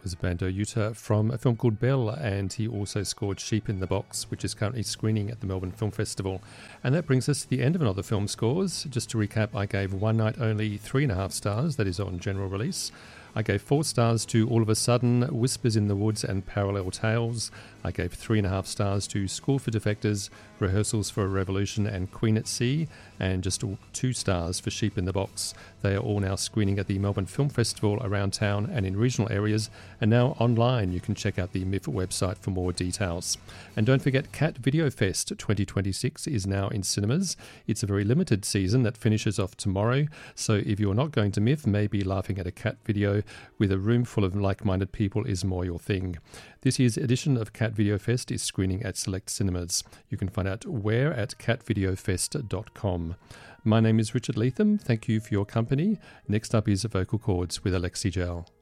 was Bando Yuta from a film called Belle, and he also scored Sheep in the Box, which is currently screening at the Melbourne Film Festival. And that brings us to the end of another film scores. Just to recap, I gave One Night Only 3.5 stars, that is on general release. I gave 4 stars to All of a Sudden, Whispers in the Woods and Parallel Tales. I gave 3.5 stars to School for Defectors, Rehearsals for a Revolution and Queen at Sea, and just 2 stars for Sheep in the Box. They are all now screening at the Melbourne Film Festival around town and in regional areas, and now online. You can check out the MIF website for more details. And don't forget, Cat Video Fest 2026 is now in cinemas. It's a very limited season that finishes off tomorrow, so if you're not going to MIF, maybe laughing at a cat video with a room full of like-minded people is more your thing. This year's edition of Cat Video Fest is screening at select cinemas. You can find out where at catvideofest.com. My name is Richard Leatham. Thank you for your company. Next up is Vocal Chords with Alexi Jal.